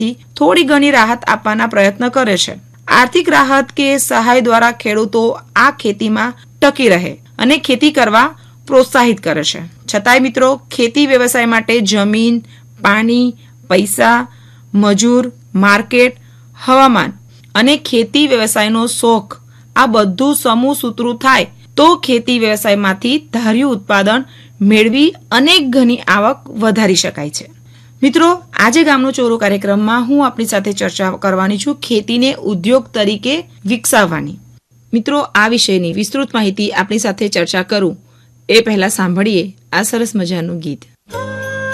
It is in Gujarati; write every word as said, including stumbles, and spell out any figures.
થોડી ઘણી રાહત આપવાના પ્રયત્ન કરે છે। આર્થિક રાહત કે સહાય દ્વારા ખેડૂતો આ ખેતીમાં ટકી રહે અને ખેતી કરવા પ્રોત્સાહિત કરે છે। છતાંય મિત્રો, ખેતી વ્યવસાય માટે જમીન, પાણી, પૈસા, મજૂર, માર્કેટ, હવામાન અને ખેતી વ્યવસાયનો શોખ આ બધું સમૂહ સૂત્રું થાય તો ખેતી વ્યવસાયમાંથી ધાર્યું ઉત્પાદન મેળવી અનેક ગણી આવક વધારી શકાય છે। મિત્રો, આજે ગામનો ચોરો કાર્યક્રમમાં હું આપની સાથે ચર્ચા કરવાની છું ખેતીને ઉદ્યોગ તરીકે વિકસાવવાની। મિત્રો, આ વિષયની વિસ્તૃત માહિતી આપની સાથે ચર્ચા કરું એ પહેલા સાંભળીએ આ સરસ મજાનું ગીત।